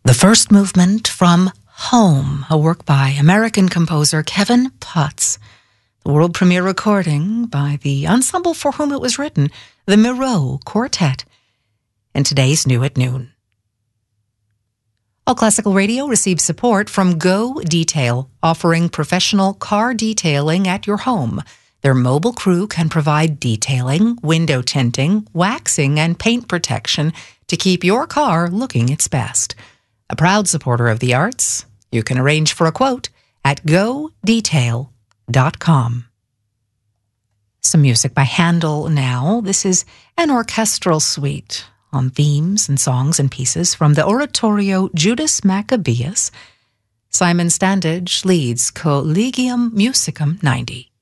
The first movement from Home, a work by American composer Kevin Potts. The world premiere recording by the ensemble for whom it was written, the Miro Quartet, and today's New at Noon. All Classical Radio receives support from Go Detail, offering professional car detailing at your home. Their mobile crew can provide detailing, window tinting, waxing, and paint protection to keep your car looking its best. A proud supporter of the arts, you can arrange for a quote at godetail.com. Some music by Handel now. This is an orchestral suite on themes and songs and pieces from the oratorio Judas Maccabeus. Simon Standage leads Collegium Musicum 90.